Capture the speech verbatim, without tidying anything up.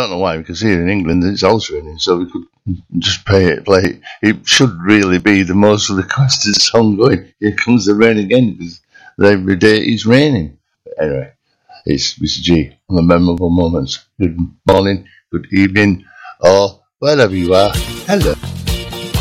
don't know why, because here in England it's also raining, so we could just play it, play it. It should really be the most requested song going. Here comes the rain again, because every day it's raining. But anyway, it's Mister G on the memorable moments. Good morning, good evening, or wherever you are. Hello.